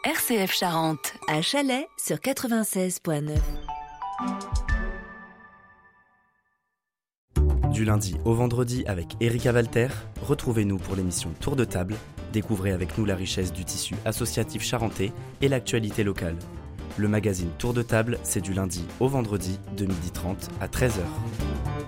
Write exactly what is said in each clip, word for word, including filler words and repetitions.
R C F Charente. À Chalais sur quatre-vingt-seize point neuf. Du lundi au vendredi avec Erika Walter, retrouvez-nous pour l'émission Tour de table. Découvrez avec nous la richesse du tissu associatif charentais et l'actualité locale. Le magazine Tour de table, c'est du lundi au vendredi de midi trente à treize heures.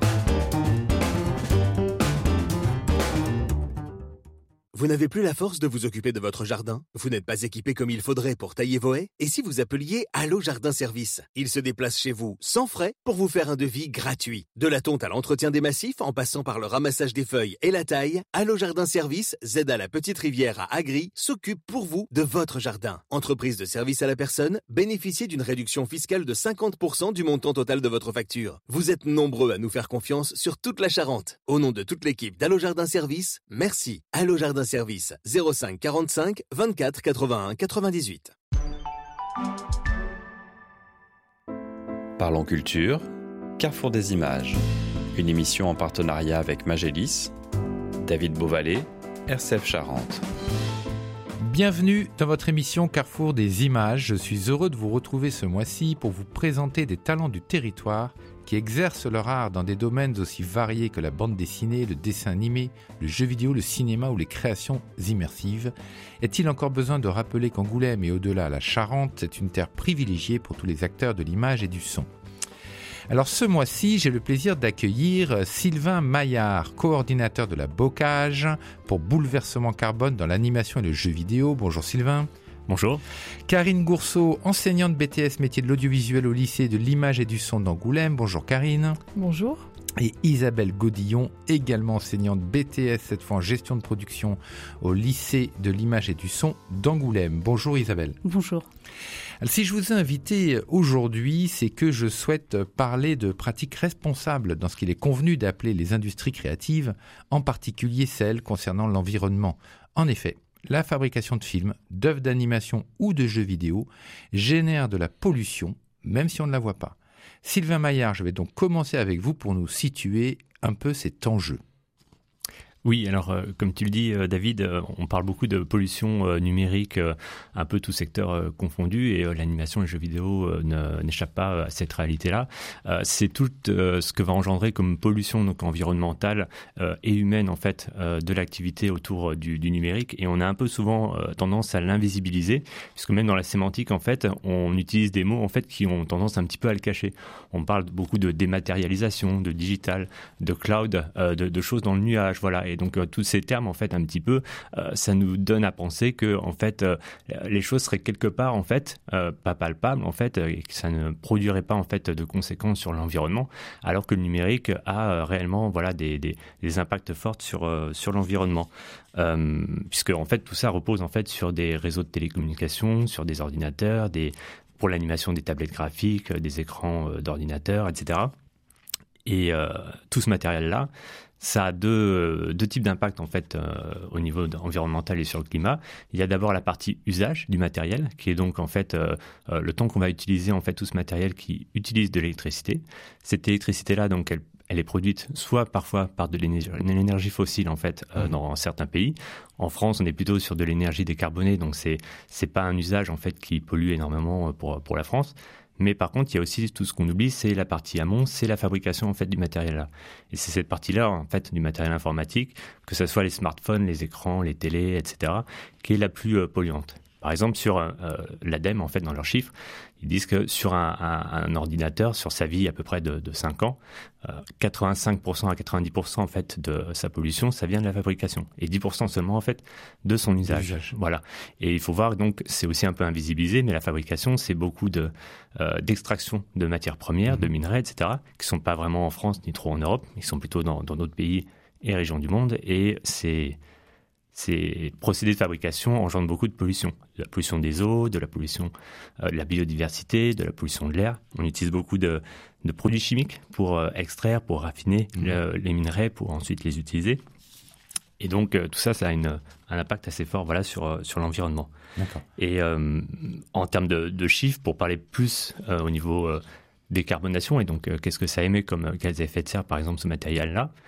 Vous n'avez plus la force de vous occuper de votre jardin? Vous n'êtes pas équipé comme il faudrait pour tailler vos haies? Et si vous appeliez Allo Jardin Service? Ils se déplacent chez vous sans frais pour vous faire un devis gratuit. De la tonte à l'entretien des massifs, en passant par le ramassage des feuilles et la taille, Allo Jardin Service, Z à la Petite Rivière à Agri, s'occupe pour vous de votre jardin. Entreprise de service à la personne, bénéficiez d'une réduction fiscale de cinquante pour cent du montant total de votre facture. Vous êtes nombreux à nous faire confiance sur toute la Charente. Au nom de toute l'équipe d'Allo Jardin Service, merci. Allo Jardin Service, zéro cinq quarante-cinq vingt-quatre quatre-vingt-un quatre-vingt-dix-huit. Parlons culture, Carrefour des images. Une émission en partenariat avec Magélis, David Beauvalet, R C F Charente. Bienvenue dans votre émission Carrefour des images. Je suis heureux de vous retrouver ce mois-ci pour vous présenter des talents du territoire qui exercent leur art dans des domaines aussi variés que la bande dessinée, le dessin animé, le jeu vidéo, le cinéma ou les créations immersives. Est-il encore besoin de rappeler qu'Angoulême et au-delà la Charente, c'est une terre privilégiée pour tous les acteurs de l'image et du son? Alors ce mois-ci, j'ai le plaisir d'accueillir Sylvain Maillard, coordinateur de la Bocage pour Bouleversement Carbone dans l'animation et le jeu vidéo. Bonjour Sylvain. Bonjour. Karine Gourceau, enseignante B T S métier de l'audiovisuel au lycée de l'image et du son d'Angoulême. Bonjour Karine. Bonjour. Et Isabelle Godillon, également enseignante B T S, cette fois en gestion de production au lycée de l'image et du son d'Angoulême. Bonjour Isabelle. Bonjour. Alors, si je vous ai invité aujourd'hui, c'est que je souhaite parler de pratiques responsables dans ce qu'il est convenu d'appeler les industries créatives, en particulier celles concernant l'environnement. En effet, la fabrication de films, d'œuvres d'animation ou de jeux vidéo génère de la pollution, même si on ne la voit pas. Sylvain Maillard, je vais donc commencer avec vous pour nous situer un peu cet enjeu. Oui, alors euh, comme tu le dis, euh, David, euh, on parle beaucoup de pollution euh, numérique, euh, un peu tout secteur euh, confondu, et euh, l'animation et les jeux vidéo euh, ne, n'échappent pas à cette réalité-là. Euh, c'est tout euh, ce que va engendrer comme pollution donc environnementale euh, et humaine en fait euh, de l'activité autour euh, du, du numérique, et on a un peu souvent euh, tendance à l'invisibiliser, puisque même dans la sémantique en fait, on utilise des mots en fait qui ont tendance un petit peu à le cacher. On parle beaucoup de dématérialisation, de digital, de cloud, euh, de, de choses dans le nuage, voilà. Et donc euh, tous ces termes en fait un petit peu, euh, ça nous donne à penser que en fait euh, les choses seraient quelque part en fait euh, pas palpables en fait euh, et que ça ne produirait pas en fait de conséquences sur l'environnement, alors que le numérique a euh, réellement voilà des, des, des impacts forts sur euh, sur l'environnement, euh, puisque en fait tout ça repose en fait sur des réseaux de télécommunications, sur des ordinateurs, des pour l'animation des tablettes graphiques, des écrans euh, d'ordinateurs, et cetera. Et euh, tout ce matériel-là, ça a deux, deux types d'impact en fait euh, au niveau environnemental et sur le climat. Il y a d'abord la partie usage du matériel, qui est donc en fait euh, euh, le temps qu'on va utiliser en fait tout ce matériel qui utilise de l'électricité. Cette électricité-là, donc elle Elle est produite soit parfois par de l'énergie, l'énergie fossile en fait euh, mmh. dans certains pays. En France, on est plutôt sur de l'énergie décarbonée, donc c'est c'est pas un usage en fait qui pollue énormément pour pour la France. Mais par contre, il y a aussi tout ce qu'on oublie, c'est la partie amont, c'est la fabrication en fait du matériel là. Et c'est cette partie-là en fait du matériel informatique, que ce soit les smartphones, les écrans, les télés, et cetera, qui est la plus euh, polluante. Par exemple, sur euh, l'ADEME, en fait, dans leurs chiffres, ils disent que sur un, un, un ordinateur, sur sa vie à peu près de, de cinq ans, euh, quatre-vingt-cinq pour cent à quatre-vingt-dix pour cent en fait de sa pollution, ça vient de la fabrication, et dix pour cent seulement en fait de son usage. usage. Voilà. Et il faut voir donc, c'est aussi un peu invisibilisé, mais la fabrication, c'est beaucoup de euh, d'extraction de matières premières, mmh. de minerais, et cetera, qui sont pas vraiment en France ni trop en Europe, ils sont plutôt dans dans d'autres pays et régions du monde, et c'est Ces procédés de fabrication engendrent beaucoup de pollution. De la pollution des eaux, de la pollution euh, de la biodiversité, de la pollution de l'air. On utilise beaucoup de, de produits chimiques pour euh, extraire, pour raffiner mmh. le, les minerais, pour ensuite les utiliser. Et donc, euh, tout ça, ça a une, un impact assez fort voilà, sur, euh, sur l'environnement. D'accord. Et euh, en termes de, de chiffres, pour parler plus euh, au niveau euh, décarbonation, et donc euh, qu'est-ce que ça émet comme euh, gaz à effet de serre, par exemple, ce matériel-là,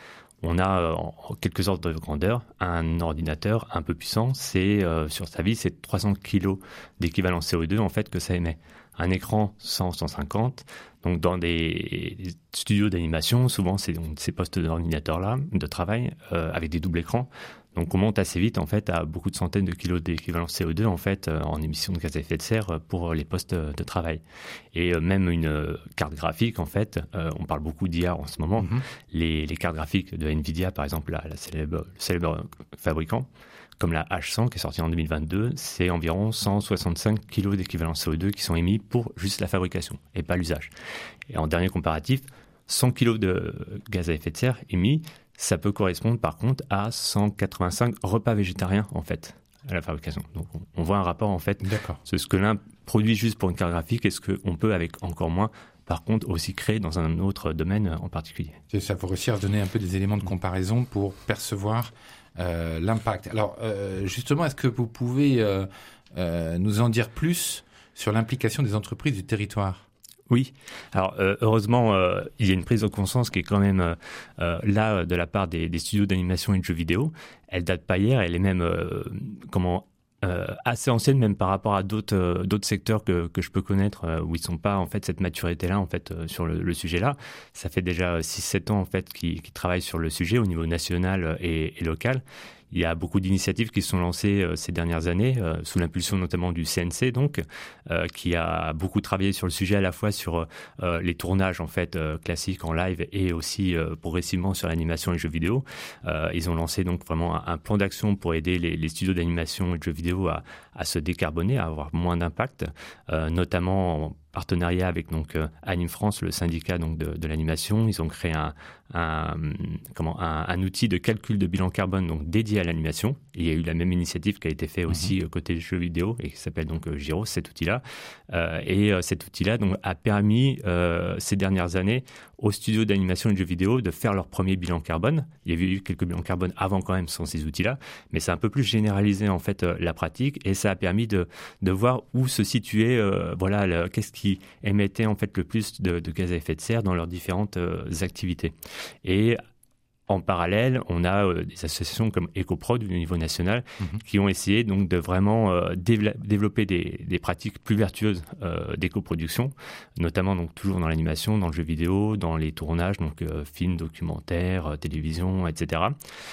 on a euh, en quelques ordres de grandeur un ordinateur un peu puissant. C'est euh, sur sa vie, c'est trois cents kilos d'équivalent C O deux en fait que ça émet. Un écran cent à cent cinquante. Donc dans des studios d'animation, souvent c'est donc ces postes d'ordinateur-là, de travail, euh, avec des doubles écrans. Donc on monte assez vite en fait à beaucoup de centaines de kilos d'équivalent C O deux en fait euh, en émissions de gaz à effet de serre pour les postes de travail. Et euh, même une euh, carte graphique en fait, euh, on parle beaucoup d'I A en ce moment. Mm-hmm. Les, les cartes graphiques de Nvidia par exemple, la, la célèbre, le célèbre fabricant, comme la H cent qui est sortie en deux mille vingt-deux, c'est environ cent soixante-cinq kilos d'équivalent C O deux qui sont émis pour juste la fabrication et pas l'usage. Et en dernier comparatif, cent kilos de gaz à effet de serre émis, ça peut correspondre par contre à cent quatre-vingt-cinq repas végétariens en fait à la fabrication. Donc on, on voit un rapport en fait. D'accord. C'est ce que l'un produit juste pour une carte graphique et ce qu'on peut avec encore moins par contre aussi créer dans un autre domaine en particulier. C'est ça, pour réussir à donner un peu des éléments de comparaison pour percevoir euh, l'impact. Alors euh, justement, est-ce que vous pouvez euh, euh, nous en dire plus sur l'implication des entreprises du territoire ? Oui. Alors euh, heureusement, euh, il y a une prise de conscience qui est quand même euh, là de la part des, des studios d'animation et de jeux vidéo. Elle date pas hier, elle est même euh, comment euh, assez ancienne même par rapport à d'autres euh, d'autres secteurs que que je peux connaître euh, où ils sont pas en fait cette maturité là en fait euh, sur le, le sujet là. Ça fait déjà six sept ans en fait qu'ils qu'ils travaillent sur le sujet au niveau national et, et local. Il y a beaucoup d'initiatives qui se sont lancées euh, ces dernières années, euh, sous l'impulsion notamment du C N C, donc, euh, qui a beaucoup travaillé sur le sujet à la fois sur euh, les tournages en fait euh, classiques en live et aussi euh, progressivement sur l'animation et les jeux vidéo. Euh, ils ont lancé donc vraiment un, un plan d'action pour aider les, les studios d'animation et de jeux vidéo à, à se décarboner, à avoir moins d'impact, euh, notamment en partenariat avec donc euh, Anime France, le syndicat donc de, de l'animation. Ils ont créé un, un comment un, un outil de calcul de bilan carbone donc dédié à l'animation. Et il y a eu la même initiative qui a été faite aussi mmh. côté jeux vidéo et qui s'appelle donc euh, Gyros, cet outil-là. Euh, et euh, cet outil-là donc a permis euh, ces dernières années aux studios d'animation et de jeux vidéo de faire leur premier bilan carbone. Il y avait eu quelques bilans carbone avant quand même sans ces outils-là, mais ça a un peu plus généralisé en fait euh, la pratique et ça a permis de de voir où se situait euh, voilà le, qu'est-ce qui qui émettaient en fait le plus de, de gaz à effet de serre dans leurs différentes euh, activités. Et en parallèle, on a euh, des associations comme EcoProd au niveau national mmh. qui ont essayé donc de vraiment euh, dév- développer des, des pratiques plus vertueuses euh, d'éco-production, notamment donc toujours dans l'animation, dans le jeu vidéo, dans les tournages, donc euh, films, documentaires, euh, télévision, et cetera.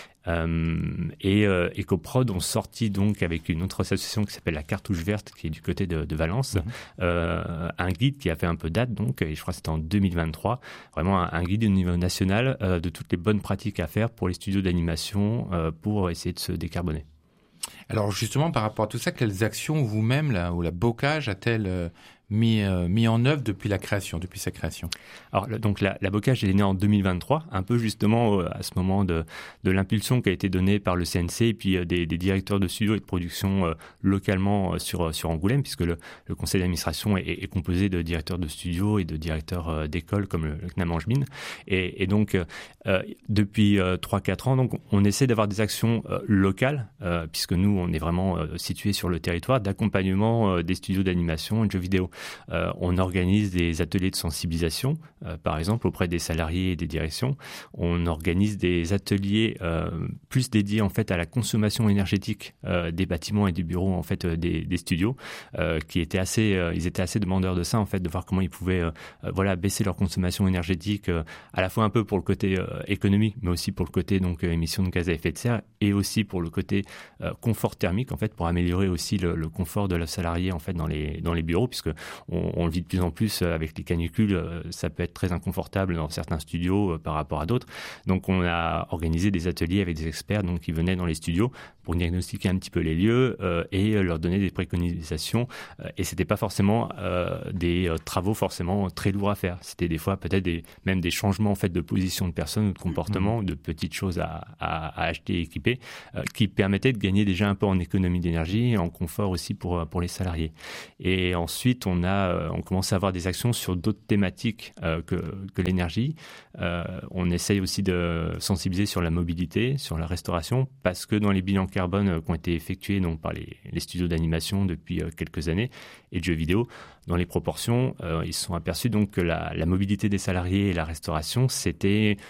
Euh, et euh, EcoProd ont sorti donc avec une autre association qui s'appelle la Cartouche Verte qui est du côté de, de Valence, mmh. euh, un guide qui a fait un peu date donc, et je crois que c'était en deux mille vingt-trois, vraiment un, un guide au niveau national euh, de toutes les bonnes pratiques à faire pour les studios d'animation euh, pour essayer de se décarboner. Alors justement par rapport à tout ça, quelles actions vous-même là, ou la Bocage a-t-elle euh, mis, euh, mis en œuvre depuis la création, depuis sa création? Alors donc la, la Bocage elle est née en deux mille vingt-trois, un peu justement euh, à ce moment de, de l'impulsion qui a été donnée par le C N C et puis euh, des, des directeurs de studios et de production euh, localement euh, sur, sur Angoulême, puisque le, le conseil d'administration est, est composé de directeurs de studios et de directeurs euh, d'écoles comme le, le C N A M Angevine. Et, et donc euh, depuis euh, trois à quatre ans, donc, on essaie d'avoir des actions euh, locales, euh, puisque nous on est vraiment euh, situé sur le territoire, d'accompagnement euh, des studios d'animation et de jeux vidéo. Euh, on organise des ateliers de sensibilisation, euh, par exemple auprès des salariés et des directions. On organise des ateliers euh, plus dédiés en fait à la consommation énergétique euh, des bâtiments et des bureaux en fait euh, des, des studios, euh, qui étaient assez, euh, ils étaient assez demandeurs de ça en fait, de voir comment ils pouvaient euh, voilà baisser leur consommation énergétique, euh, à la fois un peu pour le côté euh, économique, mais aussi pour le côté donc euh, émissions de gaz à effet de serre et aussi pour le côté euh, confort thermique en fait, pour améliorer aussi le, le confort de la salarié en fait dans les dans les bureaux, puisque on, on le vit de plus en plus avec les canicules, ça peut être très inconfortable dans certains studios par rapport à d'autres. Donc on a organisé des ateliers avec des experts donc qui venaient dans les studios pour diagnostiquer un petit peu les lieux euh, et leur donner des préconisations. Euh, et c'était pas forcément euh, des euh, travaux forcément très lourds à faire. C'était des fois peut-être des, même des changements en fait de position de personnes ou de comportement, mmh. de petites choses à, à, à acheter et équiper, euh, qui permettaient de gagner déjà un peu en économie d'énergie et en confort aussi pour pour les salariés. Et ensuite on a on commence à avoir des actions sur d'autres thématiques euh, que que l'énergie. Euh, on essaye aussi de sensibiliser sur la mobilité, sur la restauration, parce que dans les bilans carbone qui ont été effectués donc, par les, les studios d'animation depuis euh, quelques années et de jeux vidéo, dans les proportions, euh, ils se sont aperçus donc, que la, la mobilité des salariés et la restauration, c'était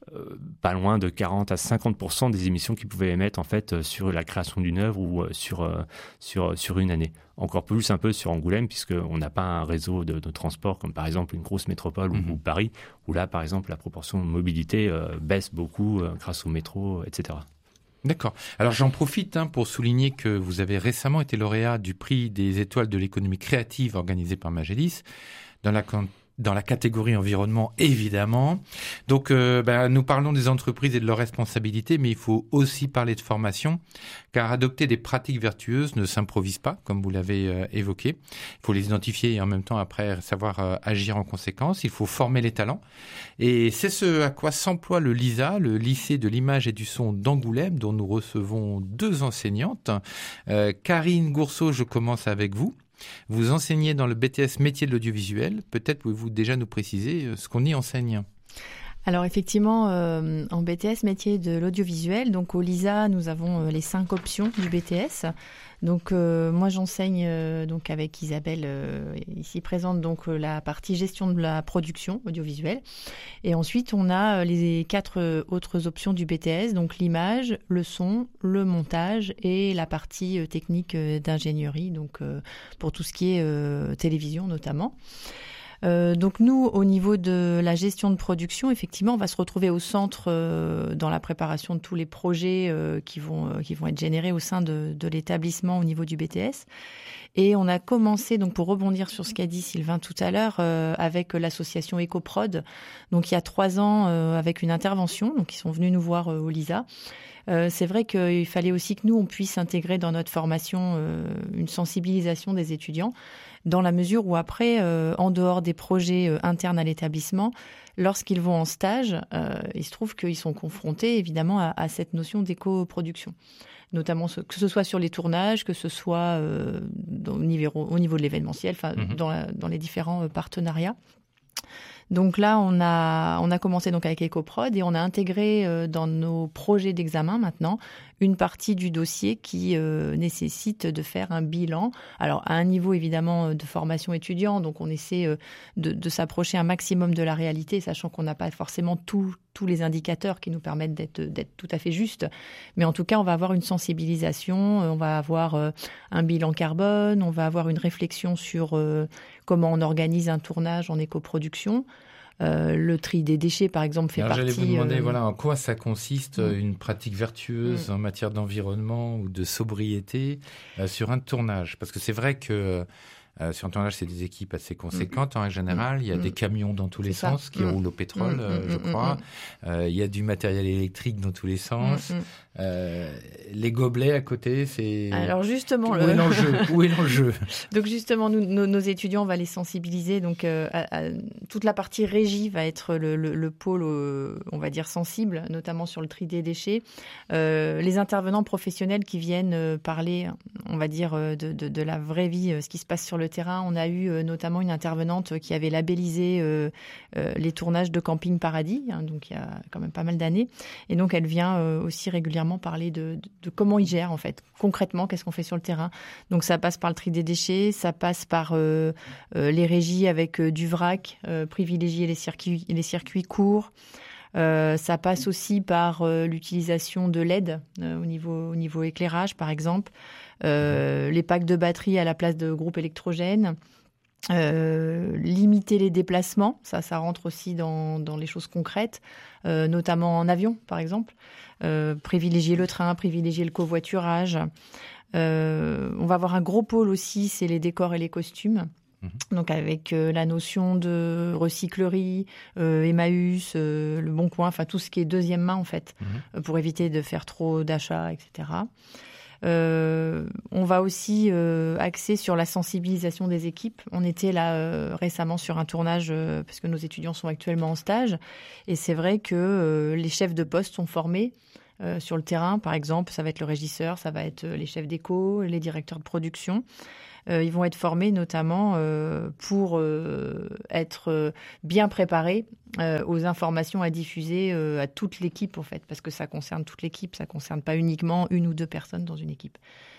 euh, pas loin de quarante à cinquante pour cent des émissions qu'ils pouvaient émettre en fait sur la création d'une œuvre ou euh, sur, euh, sur, sur une année. Encore plus un peu sur Angoulême, puisqu'on n'a pas un réseau de, de transport comme par exemple une grosse métropole mmh. ou, ou Paris, où là par exemple la proportion de mobilité euh, baisse beaucoup euh, grâce au métro, et cetera. D'accord. Alors j'en profite hein, pour souligner que vous avez récemment été lauréat du prix des étoiles de l'économie créative organisé par Magellis dans la dans la catégorie environnement, évidemment. Donc, euh, ben, nous parlons des entreprises et de leurs responsabilités, mais il faut aussi parler de formation, car adopter des pratiques vertueuses ne s'improvise pas, comme vous l'avez euh, évoqué. Il faut les identifier et en même temps, après, savoir euh, agir en conséquence. Il faut former les talents. Et c'est ce à quoi s'emploie le LISA, le lycée de l'image et du son d'Angoulême, dont nous recevons deux enseignantes. Euh, Karine Gourceau, je commence avec vous. Vous enseignez dans le B T S métier de l'audiovisuel. Peut-être pouvez-vous déjà nous préciser ce qu'on y enseigne ? Alors effectivement, euh, en B T S métier de l'audiovisuel, donc au LISA, nous avons euh, les cinq options du B T S. Donc euh, moi j'enseigne euh, donc avec Isabelle euh, ici présente donc euh, la partie gestion de la production audiovisuelle. Et ensuite on a euh, les quatre euh, autres options du B T S, donc l'image, le son, le montage et la partie euh, technique euh, d'ingénierie, donc euh, pour tout ce qui est euh, télévision notamment. Euh, donc nous, au niveau de la gestion de production, effectivement, on va se retrouver au centre euh, dans la préparation de tous les projets euh, qui vont euh, qui vont être générés au sein de, de l'établissement au niveau du B T S. Et on a commencé, donc pour rebondir sur ce qu'a dit Sylvain tout à l'heure, euh, avec l'association EcoProd, donc il y a trois ans, euh, avec une intervention, donc ils sont venus nous voir euh, au LISA. Euh, c'est vrai qu'il fallait aussi que nous, on puisse intégrer dans notre formation euh, une sensibilisation des étudiants, dans la mesure où après, euh, en dehors des projets euh, internes à l'établissement, lorsqu'ils vont en stage, euh, il se trouve qu'ils sont confrontés évidemment à, à cette notion d'éco-production, notamment ce, que ce soit sur les tournages, que ce soit euh, au, niveau, au niveau de l'événementiel, enfin mmh. dans, la, dans les différents euh, partenariats. Donc là, on a, on a commencé donc avec EcoProd et on a intégré euh, dans nos projets d'examen maintenant une partie du dossier qui euh, nécessite de faire un bilan. Alors à un niveau évidemment de formation étudiant, donc on essaie euh, de, de s'approcher un maximum de la réalité, sachant qu'on n'a pas forcément tout, tous les indicateurs qui nous permettent d'être, d'être tout à fait justes. Mais en tout cas, on va avoir une sensibilisation, on va avoir euh, un bilan carbone, on va avoir une réflexion sur euh, comment on organise un tournage en écoproduction. Euh, le tri des déchets, par exemple, fait Alors, partie... J'allais vous demander euh... voilà, en quoi ça consiste, mmh. une pratique vertueuse mmh. en matière d'environnement ou de sobriété euh, sur un tournage. Parce que c'est vrai que euh, sur un tournage, c'est des équipes assez conséquentes. Mmh. En règle générale, il y a mmh. des camions dans tous les c'est sens ça. qui mmh. roulent au pétrole, mmh. euh, je crois. Mmh. Euh, il y a du matériel électrique dans tous les sens. Mmh. Euh, les gobelets à côté, c'est... Alors justement... Où le... est l'enjeu Où est l'enjeu Donc justement, nous, nos, nos étudiants, on va les sensibiliser. Donc euh, à, à, toute la partie régie va être le, le, le pôle, euh, on va dire, sensible, notamment sur le tri des déchets. Euh, les intervenants professionnels qui viennent euh, parler, on va dire, de, de, de la vraie vie, euh, ce qui se passe sur le terrain. On a eu euh, notamment une intervenante qui avait labellisé euh, euh, les tournages de Camping Paradis, hein, donc il y a quand même pas mal d'années. Et donc elle vient euh, aussi régulièrement parler de, de, de comment ils gèrent en fait, concrètement, qu'est-ce qu'on fait sur le terrain. Donc ça passe par le tri des déchets, ça passe par euh, euh, les régies avec euh, du vrac, euh, privilégier les circuits, les circuits courts. Euh, ça passe aussi par euh, l'utilisation de L E D euh, au niveau, au niveau éclairage, par exemple. Euh, les packs de batterie à la place de groupes électrogènes. Euh, limiter les déplacements, ça, ça rentre aussi dans, dans les choses concrètes, euh, notamment en avion, par exemple. Euh, privilégier le train, privilégier le covoiturage. Euh, on va avoir un gros pôle aussi, c'est les décors et les costumes. Mmh. Donc avec euh, la notion de recyclerie, euh, Emmaüs, euh, le Bon Coin, enfin tout ce qui est deuxième main en fait, mmh. pour éviter de faire trop d'achats, et cetera. Euh, on va aussi euh, axer sur la sensibilisation des équipes. On était là euh, récemment sur un tournage euh, parce que nos étudiants sont actuellement en stage et c'est vrai que euh, les chefs de poste sont formés euh, sur le terrain. Par exemple, ça va être le régisseur, ça va être les chefs d'éco, les directeurs de production. Euh, ils vont être formés notamment euh, pour euh, être euh, bien préparés euh, aux informations à diffuser euh, à toute l'équipe en fait, parce que ça concerne toute l'équipe, ça concerne pas uniquement une ou deux personnes dans une équipe.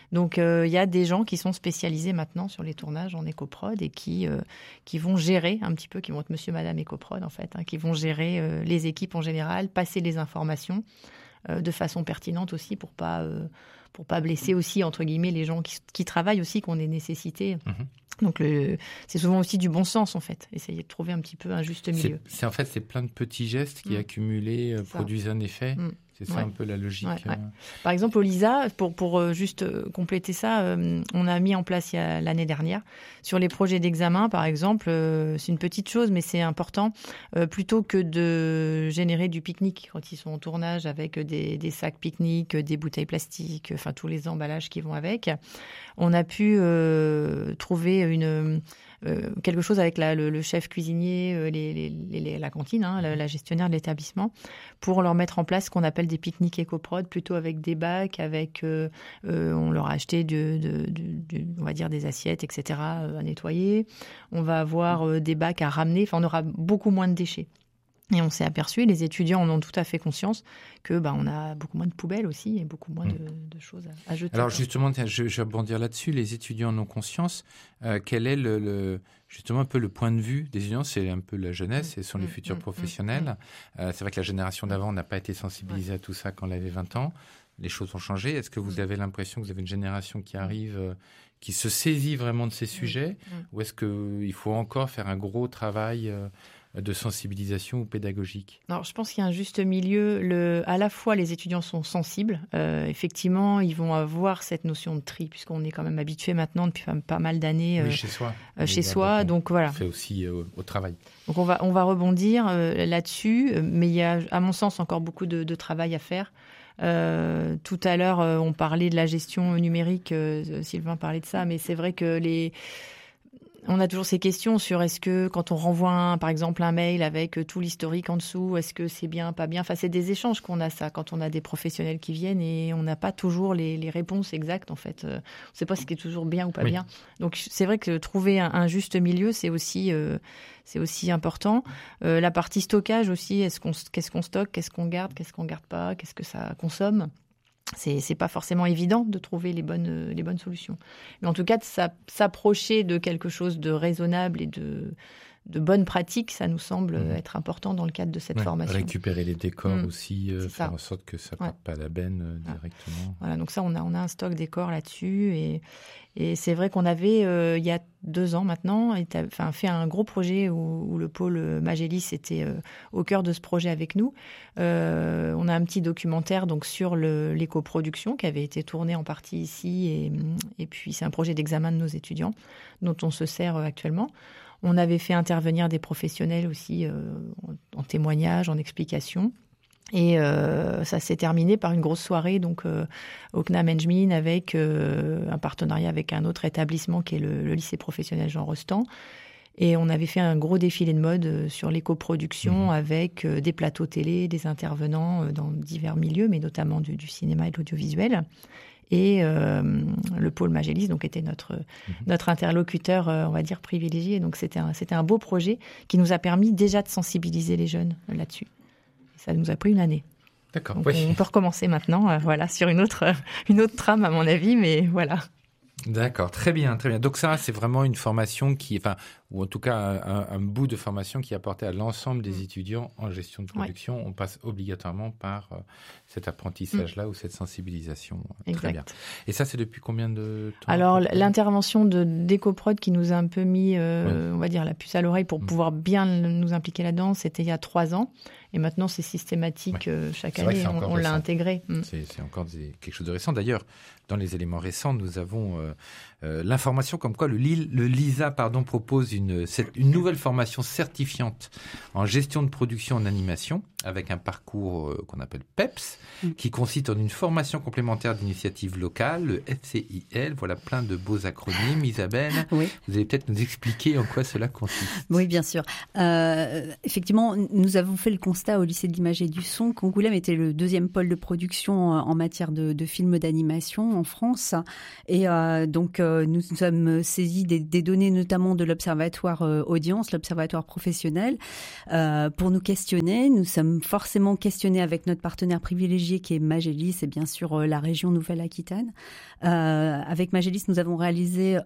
Donc, il euh, y a des gens qui sont spécialisés maintenant sur les tournages en écoprod et qui, euh, qui vont gérer un petit peu, qui vont être monsieur, madame écoprod en fait, hein, qui vont gérer euh, les équipes en général, passer les informations euh, de façon pertinente aussi pour pas, euh, pour pas blesser aussi, entre guillemets, les gens qui, qui travaillent aussi, qui ont des nécessités. Mmh. Donc, le, c'est souvent aussi du bon sens, en fait. Essayer de trouver un petit peu un juste milieu. C'est, c'est en fait, c'est plein de petits gestes qui, mmh. accumulés, euh, produisent un effet. Mmh. C'est ça ouais. un peu la logique. Ouais, ouais. Par exemple, au LISA, pour, pour euh, juste euh, compléter ça, euh, on a mis en place il y a, l'année dernière, sur les projets d'examen, par exemple, euh, c'est une petite chose, mais c'est important, euh, plutôt que de générer du pique-nique quand ils sont en tournage avec des, des sacs pique-nique, des bouteilles plastiques, enfin tous les emballages qui vont avec, on a pu euh, trouver une... Euh, quelque chose avec la, le, le chef cuisinier, euh, les, les, les, la cantine, hein, la, la gestionnaire de l'établissement, pour leur mettre en place ce qu'on appelle des pique-niques éco-prod, plutôt avec des bacs, avec, euh, euh, on leur a acheté de, de, de, de, on va dire des assiettes, et cetera euh, à nettoyer. On va avoir euh, des bacs à ramener. Enfin, on aura beaucoup moins de déchets. Et on s'est aperçu, et les étudiants en ont tout à fait conscience, que bah, on a beaucoup moins de poubelles aussi et beaucoup moins mmh. de, de choses à, à jeter. Alors justement, je, je vais rebondir là-dessus. Les étudiants en ont conscience. Euh, quel est le, le, justement un peu le point de vue des étudiants? C'est un peu la jeunesse, ce sont mmh. les futurs mmh. professionnels. Mmh. Euh, c'est vrai que la génération d'avant n'a pas été sensibilisée ouais. à tout ça quand elle avait vingt ans. Les choses ont changé. Est-ce que vous mmh. avez l'impression que vous avez une génération qui arrive, euh, qui se saisit vraiment de ces sujets mmh. ou est-ce qu'il faut encore faire un gros travail euh, de sensibilisation ou pédagogique? Alors, je pense qu'il y a un juste milieu. Le, à la fois, les étudiants sont sensibles. Euh, effectivement, ils vont avoir cette notion de tri, puisqu'on est quand même habitué maintenant depuis pas mal d'années. Euh, oui, chez soi. Euh, chez soi, donc voilà. On fait aussi euh, au travail. Donc, on va, on va rebondir euh, là-dessus, mais il y a, à mon sens, encore beaucoup de, de travail à faire. Euh, tout à l'heure, euh, on parlait de la gestion numérique. Euh, Sylvain parlait de ça, mais c'est vrai que les... On a toujours ces questions sur est-ce que quand on renvoie un, par exemple un mail avec tout l'historique en dessous, est-ce que c'est bien, pas bien? Enfin, c'est des échanges qu'on a ça quand on a des professionnels qui viennent et on n'a pas toujours les, les réponses exactes en fait. Euh, on ne sait pas ce qui est toujours bien ou pas oui. bien. Donc c'est vrai que trouver un, un juste milieu, c'est aussi, euh, c'est aussi important. Euh, la partie stockage aussi, est-ce qu'on, qu'est-ce qu'on stocke, qu'est-ce qu'on garde, qu'est-ce qu'on garde pas, qu'est-ce que ça consomme? C'est, c'est pas forcément évident de trouver les bonnes, les bonnes solutions. Mais en tout cas, de s'approcher de quelque chose de raisonnable et de, de bonnes pratiques, ça nous semble mmh. être important dans le cadre de cette ouais, formation. Récupérer les décors mmh. aussi, euh, faire en sorte que ça ne parte ouais. pas à la benne euh, directement. Voilà, donc ça, on a, on a un stock décors là-dessus. Et, et c'est vrai qu'on avait, euh, il y a deux ans maintenant, été, enfin, fait un gros projet où, où le pôle Magélis était euh, au cœur de ce projet avec nous. Euh, on a un petit documentaire donc, sur le, l'écoproduction qui avait été tourné en partie ici. Et, et puis, c'est un projet d'examen de nos étudiants dont on se sert actuellement. On avait fait intervenir des professionnels aussi euh, en, en témoignage, en explication. Et euh, ça s'est terminé par une grosse soirée donc euh, au C N A M Enjmin avec euh, un partenariat avec un autre établissement qui est le, le lycée professionnel Jean Rostand. Et on avait fait un gros défilé de mode sur l'écoproduction mmh. avec euh, des plateaux télé, des intervenants euh, dans divers milieux, mais notamment du, du cinéma et de l'audiovisuel. Et euh, le pôle Magélis donc était notre mmh. notre interlocuteur, euh, on va dire privilégié. Donc c'était un, c'était un beau projet qui nous a permis déjà de sensibiliser les jeunes là-dessus. Ça nous a pris une année. D'accord. Donc Oui. on peut recommencer maintenant, euh, voilà, sur une autre une autre trame à mon avis, mais voilà. D'accord, très bien, très bien. Donc ça, c'est vraiment une formation qui, enfin, ou en tout cas un, un bout de formation qui est apporté à l'ensemble des étudiants en gestion de production. Ouais. On passe obligatoirement par euh, cet apprentissage-là mmh. ou cette sensibilisation. Exact. Très bien. Et ça, c'est depuis combien de temps? Alors, l'intervention de d'EcoProd qui nous a un peu mis, euh, ouais. on va dire, la puce à l'oreille pour mmh. pouvoir bien nous impliquer là-dedans, c'était il y a trois ans. Et maintenant, c'est systématique. Ouais. Euh, chaque c'est année, on, on l'a intégré. Mmh. C'est, c'est encore des, quelque chose de récent. D'ailleurs, dans les éléments récents, nous avons euh, euh, l'information comme quoi le, le LISA pardon, propose une, cette, une nouvelle formation certifiante en gestion de production en animation avec un parcours euh, qu'on appelle P E P S, mmh. qui consiste en une formation complémentaire d'initiative locale, le F C I L. Voilà plein de beaux acronymes. Isabelle, oui. vous allez peut-être nous expliquer en quoi cela consiste. Oui, bien sûr. Euh, effectivement, nous avons fait le constat au lycée de l'image et du son qu'Angoulême était le deuxième pôle de production en matière de, de films d'animation en France. Et euh, donc, euh, nous nous sommes saisis des, des données notamment de l'Observatoire euh, Audience, l'Observatoire professionnel, euh, pour nous questionner. Nous sommes forcément questionné avec notre partenaire privilégié qui est Magélis et bien sûr euh, la région Nouvelle-Aquitaine. Euh, avec Magélis, nous avons réalisé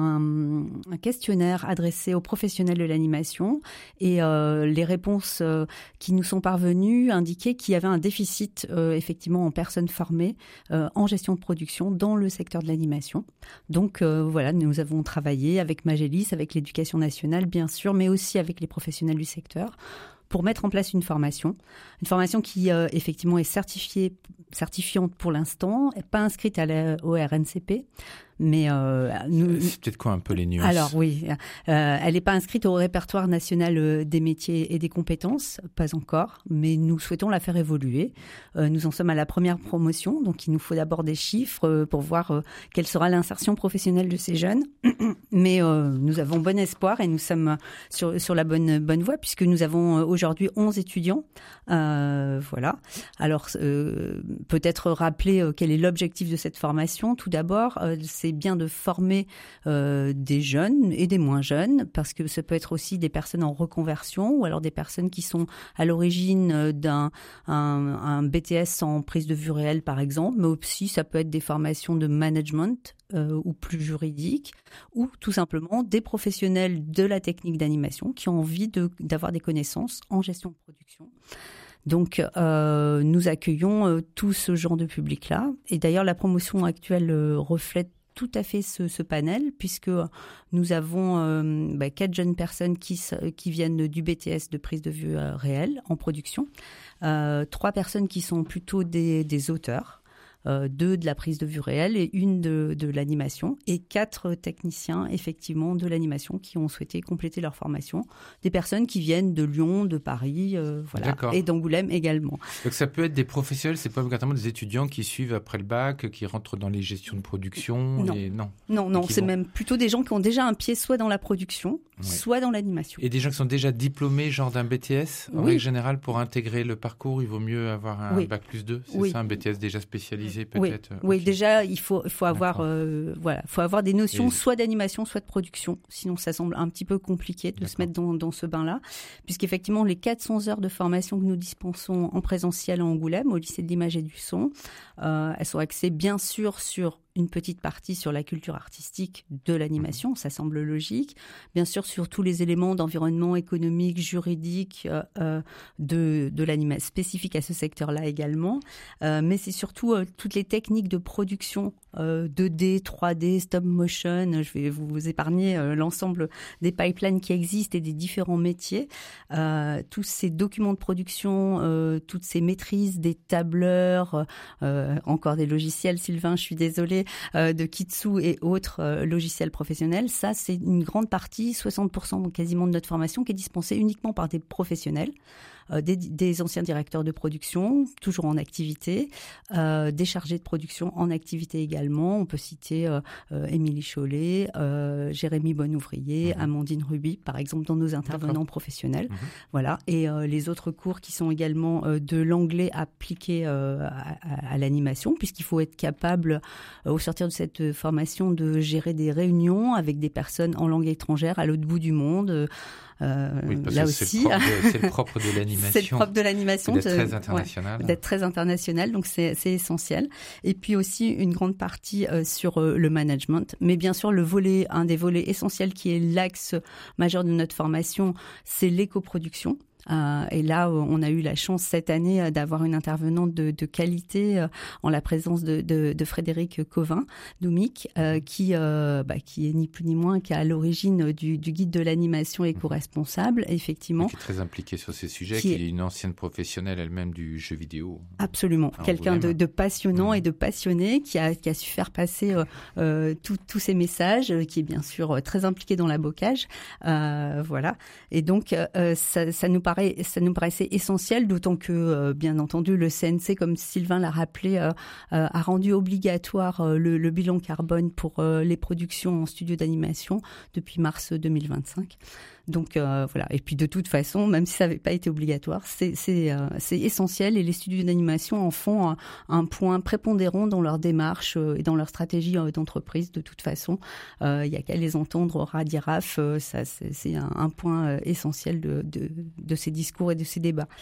un, un questionnaire adressé aux professionnels de l'animation et euh, les réponses euh, qui nous sont parvenues indiquaient qu'il y avait un déficit euh, effectivement en personnes formées euh, en gestion de production dans le secteur de l'animation. Donc euh, voilà, nous avons travaillé avec Magélis, avec l'Éducation nationale bien sûr, mais aussi avec les professionnels du secteur pour mettre en place une formation, une formation qui euh, effectivement est certifiée, certifiante pour l'instant, n'est pas inscrite à la, au R N C P, mais euh, nous, c'est peut-être quoi un peu les nuances? Alors oui, euh, elle n'est pas inscrite au répertoire national des métiers et des compétences, pas encore, mais nous souhaitons la faire évoluer. Euh, nous en sommes à la première promotion, donc il nous faut d'abord des chiffres euh, pour voir euh, quelle sera l'insertion professionnelle de ces jeunes. Mais euh, nous avons bon espoir et nous sommes sur, sur la bonne, bonne voie puisque nous avons aujourd'hui onze étudiants. Euh, voilà. Alors euh, peut-être rappeler euh, quel est l'objectif de cette formation. Tout d'abord, euh, c'est bien de former euh, des jeunes et des moins jeunes, parce que ça peut être aussi des personnes en reconversion ou alors des personnes qui sont à l'origine d'un un, un B T S en prise de vue réelle, par exemple, mais aussi ça peut être des formations de management euh, ou plus juridiques, ou tout simplement des professionnels de la technique d'animation qui ont envie de, d'avoir des connaissances en gestion de production. Donc, euh, nous accueillons euh, tout ce genre de public-là. Et d'ailleurs, la promotion actuelle euh, reflète tout à fait ce, ce panel, puisque nous avons euh, bah, quatre jeunes personnes qui, qui viennent du B T S de prise de vue euh, réelle en production, euh, trois personnes qui sont plutôt des, des auteurs, Euh, deux de la prise de vue réelle et une de, de l'animation, et quatre techniciens effectivement de l'animation qui ont souhaité compléter leur formation, des personnes qui viennent de Lyon, de Paris, euh, voilà, D'accord. Et d'Angoulême également. Donc ça peut être des professionnels, c'est pas obligatoirement des étudiants qui suivent après le bac, qui rentrent dans les gestions de production. Non, et... non, non, non c'est vont... même plutôt des gens qui ont déjà un pied soit dans la production, ouais. soit dans l'animation. Et des gens qui sont déjà diplômés, genre d'un B T S. En oui. règle générale, pour intégrer le parcours, il vaut mieux avoir un oui. bac plus deux. C'est oui. ça, un B T S déjà spécialisé peut-être. Oui, okay. oui déjà il faut il faut avoir euh, voilà, faut avoir des notions et... soit d'animation, soit de production. Sinon, ça semble un petit peu compliqué de D'accord. se mettre dans, dans ce bain-là, puisqu'effectivement les quatre cents heures de formation que nous dispensons en présentiel à Angoulême, au lycée de l'image et du son, euh, elles sont axées bien sûr sur une petite partie sur la culture artistique de l'animation, ça semble logique. Bien sûr, sur tous les éléments d'environnement économique, juridique, euh, de, de l'animation spécifique à ce secteur-là également. Euh, mais c'est surtout euh, toutes les techniques de production euh, deux D, trois D, stop motion. Je vais vous épargner euh, l'ensemble des pipelines qui existent et des différents métiers. Euh, tous ces documents de production, euh, toutes ces maîtrises des tableurs, euh, encore des logiciels, Sylvain, je suis désolée, Euh, de Kitsu et autres euh, logiciels professionnels. Ça, c'est une grande partie, soixante pour cent quasiment de notre formation, qui est dispensée uniquement par des professionnels, euh, des, des anciens directeurs de production, toujours en activité, euh, des chargés de production en activité également. On peut citer euh, euh, Émilie Chollet, euh, Jérémy Bonouvrier, mmh. Amandine Ruby, par exemple, dans nos intervenants D'accord. professionnels. Mmh. Voilà. Et euh, les autres cours qui sont également euh, de l'anglais appliqué euh, à, à, à l'animation, puisqu'il faut être capable, euh, au sortir de cette formation, de gérer des réunions avec des personnes en langue étrangère à l'autre bout du monde. Euh, oui, parce là que aussi, c'est le propre de, de l'animation. C'est le propre de l'animation. D'être très international. Ouais, d'être très international, donc c'est, c'est essentiel. Et puis aussi une grande partie euh, sur euh, le management. Mais bien sûr, le volet, un des volets essentiels qui est l'axe majeur de notre formation, c'est l'éco-production. Euh, et là, on a eu la chance cette année d'avoir une intervenante de, de qualité euh, en la présence de, de, de Frédéric Covin, Doumic, euh, qui, euh, bah, qui est ni plus ni moins qu'à l'origine du, du guide de l'animation éco-responsable, effectivement. Qui est très impliquée sur ces sujets, qui, qui est une ancienne professionnelle elle-même du jeu vidéo. Absolument, enfin, quelqu'un de, de passionnant mmh. et de passionné qui a, qui a su faire passer euh, euh, tous ces messages, qui est bien sûr très impliqué dans la bocage. Euh, voilà. Et donc, euh, ça, ça nous paraît Ça nous paraissait essentiel, d'autant que, euh, bien entendu, le C N C, comme Sylvain l'a rappelé, euh, euh, a rendu obligatoire euh, le, le bilan carbone pour euh, les productions en studio d'animation depuis mars deux mille vingt-cinq. Donc euh, voilà. Et puis de toute façon, même si ça n'avait pas été obligatoire, c'est, c'est, euh, c'est essentiel et les studios d'animation en font un, un point prépondérant dans leur démarche euh, et dans leur stratégie euh, d'entreprise. De toute façon, il euh, n'y a qu'à les entendre au Radiraf. Euh, ça, c'est, c'est un, un point euh, essentiel de, de, de ces discours et de ces débats.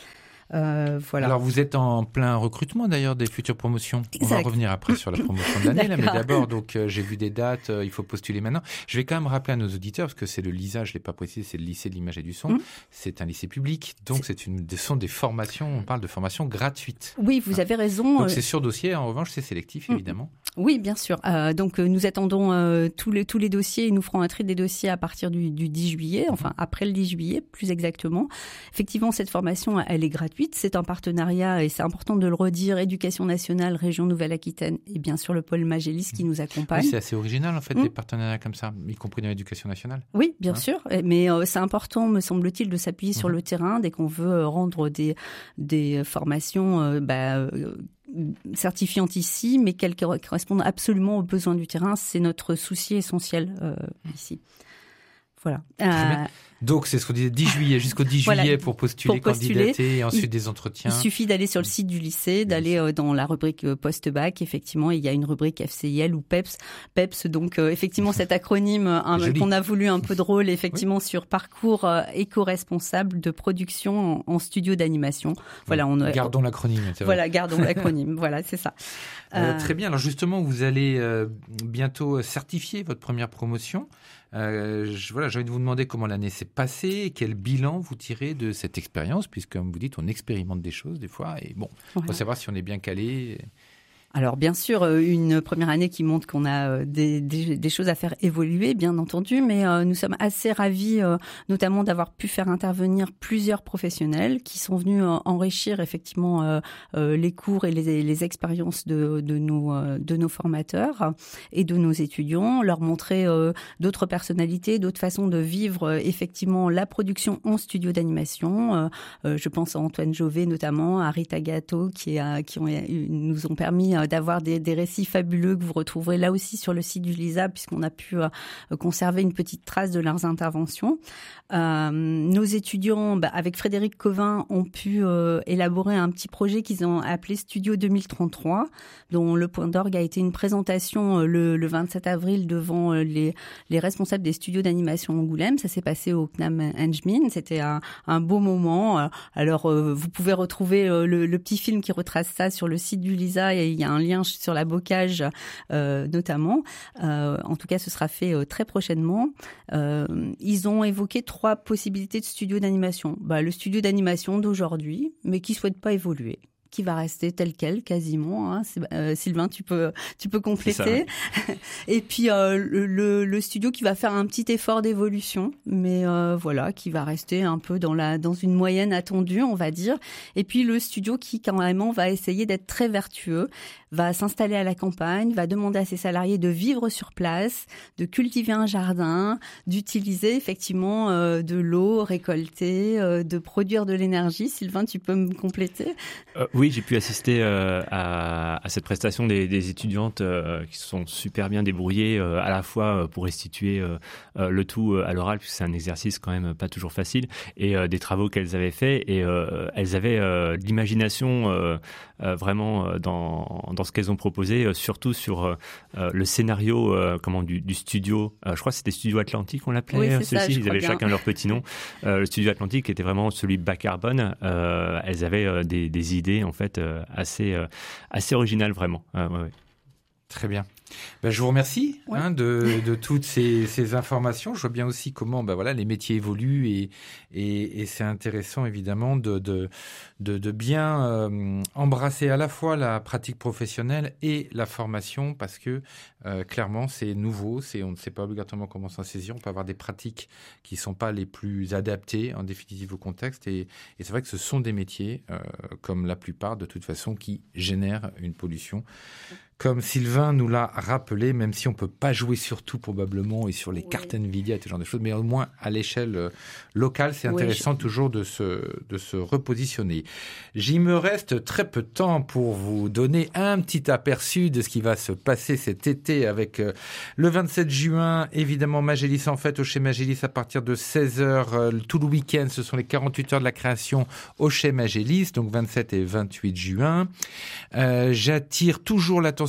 Euh, voilà. Alors, vous êtes en plein recrutement d'ailleurs des futures promotions. Exact. On va revenir après sur la promotion de l'année, là, mais d'abord, donc, euh, j'ai vu des dates, euh, il faut postuler maintenant. Je vais quand même rappeler à nos auditeurs, parce que c'est le LISA, je ne l'ai pas précisé, c'est le lycée de l'image et du son. Mmh. C'est un lycée public, donc c'est, c'est une, ce sont des formations, on parle de formations gratuites. Oui, vous avez raison. Donc, c'est sur dossier, en revanche, c'est sélectif, mmh. évidemment. Oui, bien sûr. Euh, donc, euh, nous attendons euh, tous, les, tous les dossiers et nous ferons un tri des dossiers à partir du, du dix juillet, enfin, mmh. après le dix juillet, plus exactement. Effectivement, cette formation, elle est gratuite. C'est un partenariat, et c'est important de le redire, Éducation nationale, Région Nouvelle-Aquitaine et bien sûr le pôle Magélis qui nous accompagne. Oui, c'est assez original, en fait, mmh. des partenariats comme ça, y compris dans l'éducation nationale. Oui, bien hein sûr. Mais euh, c'est important, me semble-t-il, de s'appuyer mmh. sur le terrain dès qu'on veut rendre des, des formations euh, bah, euh, certifiantes ici, mais qu'elles correspondent absolument aux besoins du terrain. C'est notre souci essentiel euh, ici. Voilà. Euh, Donc, c'est ce qu'on disait, dix juillet, jusqu'au dix voilà, juillet pour postuler, pour postuler, candidater, et ensuite il, des entretiens. Il suffit d'aller sur le site du lycée, d'aller euh, dans la rubrique euh, post-bac. Effectivement, il y a une rubrique F C I L ou PEPS. PEPS, donc, euh, effectivement, cet acronyme un, qu'on a voulu un peu drôle, effectivement, oui. sur parcours euh, éco-responsable de production en, en studio d'animation. Voilà, oui. on, gardons l'acronyme. C'est voilà, vrai. gardons l'acronyme. Voilà, c'est ça. Euh, euh... Très bien. Alors, justement, vous allez euh, bientôt certifier votre première promotion. Euh, je, voilà, j'ai envie de vous demander comment l'année s'est passée et quel bilan vous tirez de cette expérience, puisque, comme vous dites, on expérimente des choses des fois. Et bon, il ouais. faut savoir si on est bien calé. Alors bien sûr, une première année qui montre qu'on a des, des, des choses à faire évoluer, bien entendu, mais euh, nous sommes assez ravis, euh, notamment d'avoir pu faire intervenir plusieurs professionnels qui sont venus euh, enrichir effectivement euh, euh, les cours et les, les expériences de, de, nos, euh, de nos formateurs et de nos étudiants, leur montrer euh, d'autres personnalités, d'autres façons de vivre euh, effectivement la production en studio d'animation. Euh, euh, je pense à Antoine Jovet notamment, à Rita Gatto qui, a, qui ont, nous ont permis d'avoir des, des récits fabuleux que vous retrouverez là aussi sur le site du LISA, puisqu'on a pu euh, conserver une petite trace de leurs interventions. Euh, nos étudiants, bah, avec Frédéric Covin, ont pu euh, élaborer un petit projet qu'ils ont appelé Studio deux mille trente-trois, dont le point d'orgue a été une présentation euh, le, le vingt-sept avril devant euh, les, les responsables des studios d'animation Angoulême. Ça s'est passé au C N A M Engmin. C'était un, un beau moment. Alors, euh, vous pouvez retrouver euh, le, le petit film qui retrace ça sur le site du LISA, et il y a un lien sur la bocage euh, notamment. Euh, en tout cas, ce sera fait euh, très prochainement. Euh, ils ont évoqué trois possibilités de studio d'animation. Bah, le studio d'animation d'aujourd'hui, mais qui ne souhaite pas évoluer, qui va rester tel quel quasiment. Hein. Euh, Sylvain, tu peux tu peux compléter. Ça, et puis euh, le, le, le studio qui va faire un petit effort d'évolution, mais euh, voilà, qui va rester un peu dans la dans une moyenne attendue, on va dire. Et puis le studio qui quand même va essayer d'être très vertueux, va s'installer à la campagne, va demander à ses salariés de vivre sur place, de cultiver un jardin, d'utiliser effectivement euh, de l'eau récoltée, euh, de produire de l'énergie. Sylvain, tu peux me compléter ? euh, Oui, j'ai pu assister euh, à, à cette prestation des, des étudiantes euh, qui se sont super bien débrouillées, euh, à la fois pour restituer euh, euh, le tout à l'oral, puisque c'est un exercice quand même pas toujours facile, et euh, des travaux qu'elles avaient faits, et euh, elles avaient euh, de l'imagination euh, euh, vraiment dans, dans ce qu'elles ont proposé, euh, surtout sur euh, le scénario euh, comment, du, du studio. Euh, je crois que c'était Studio Atlantique, on l'appelait. Oui, c'est ça, ils avaient bien. chacun leur petit nom. Euh, le Studio Atlantique était vraiment celui bas carbone. Euh, elles avaient euh, des, des idées en fait euh, assez, euh, assez originales vraiment. Euh, ouais, ouais. Très bien. Ben, je vous remercie ouais. hein, de, de toutes ces, ces informations. Je vois bien aussi comment ben, voilà, les métiers évoluent et, et, et c'est intéressant évidemment de, de, de, de bien euh, embrasser à la fois la pratique professionnelle et la formation parce que euh, clairement c'est nouveau, c'est, on ne sait pas obligatoirement comment s'en saisir. On peut avoir des pratiques qui ne sont pas les plus adaptées en définitive au contexte et, et c'est vrai que ce sont des métiers euh, comme la plupart de toute façon qui génèrent une pollution. Comme Sylvain nous l'a rappelé, même si on ne peut pas jouer sur tout probablement et sur les oui. cartes Nvidia et ce genre de choses, mais au moins à l'échelle euh, locale, c'est intéressant oui, je... toujours de se, de se repositionner. J'y me reste très peu de temps pour vous donner un petit aperçu de ce qui va se passer cet été avec euh, le vingt-sept juin, évidemment Magélis en fête au Chez Magélis à partir de seize heures, euh, tout le week-end, ce sont les quarante-huit heures de la création au Chez Magélis, donc vingt-sept et vingt-huit juin. Euh, j'attire toujours l'attention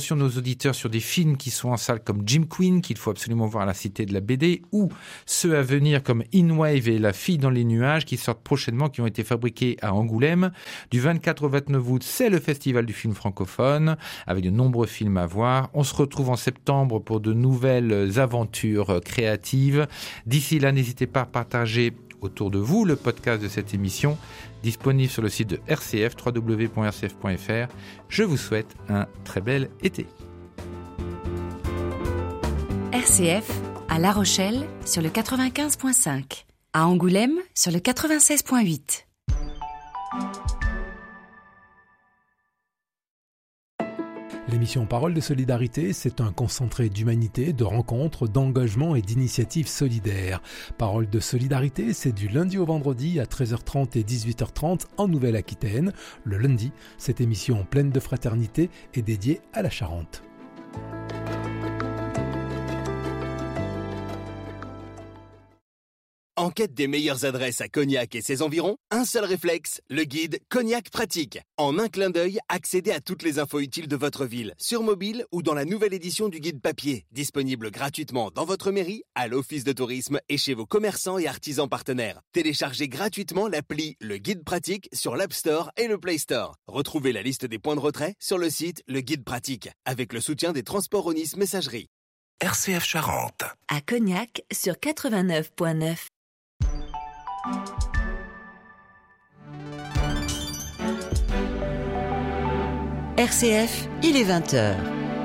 attention nos auditeurs sur des films qui sont en salle comme Jim Queen, qu'il faut absolument voir à la Cité de la B D, ou ceux à venir comme In Wave et La fille dans les nuages qui sortent prochainement, qui ont été fabriqués à Angoulême. Du vingt-quatre au vingt-neuf août, c'est le festival du film francophone, avec de nombreux films à voir. On se retrouve en septembre pour de nouvelles aventures créatives. D'ici là, n'hésitez pas à partager autour de vous le podcast de cette émission, disponible sur le site de R C F, w w w point r c f point f r. Je vous souhaite un très bel été. R C F à La Rochelle sur le quatre-vingt-quinze virgule cinq, à Angoulême sur le quatre-vingt-seize virgule huit. L'émission Parole de solidarité, c'est un concentré d'humanité, de rencontres, d'engagement et d'initiatives solidaires. Parole de solidarité, c'est du lundi au vendredi à treize heures trente et dix-huit heures trente en Nouvelle-Aquitaine. Le lundi, cette émission pleine de fraternité est dédiée à la Charente. En quête des meilleures adresses à Cognac et ses environs, un seul réflexe, le guide Cognac Pratique. En un clin d'œil, accédez à toutes les infos utiles de votre ville, sur mobile ou dans la nouvelle édition du guide papier, disponible gratuitement dans votre mairie, à l'office de tourisme et chez vos commerçants et artisans partenaires. Téléchargez gratuitement l'appli Le Guide Pratique sur l'App Store et le Play Store. Retrouvez la liste des points de retrait sur le site Le Guide Pratique, avec le soutien des transports Onis Messagerie. R C F Charente. À Cognac sur quatre-vingt-neuf virgule neuf. R C F, il est vingt heures.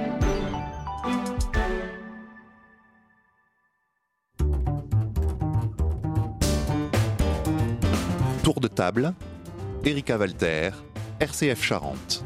Tour de table, Erika Walter, R C F Charente.